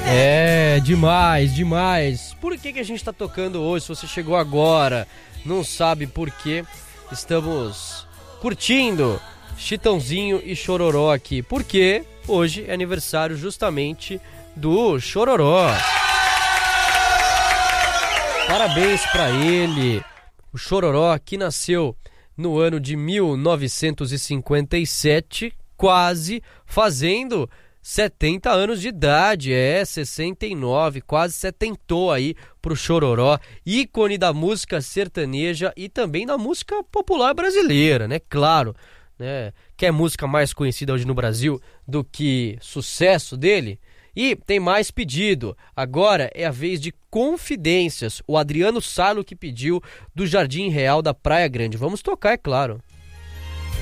É, demais, demais. Por que a gente tá tocando hoje? Se você chegou agora, não sabe por quê, estamos curtindo Chitãozinho e Chororó aqui. Porque hoje é aniversário justamente do Chororó. Parabéns pra ele. O Chororó, que nasceu no ano de 1957, quase fazendo 70 anos de idade, 69, quase setentou aí pro Chororó, ícone da música sertaneja e também da música popular brasileira, né? Claro, né? Quer música mais conhecida hoje no Brasil do que sucesso dele? E tem mais pedido, agora é a vez de Confidências, o Adriano Salo que pediu, do Jardim Real da Praia Grande. Vamos tocar, é claro.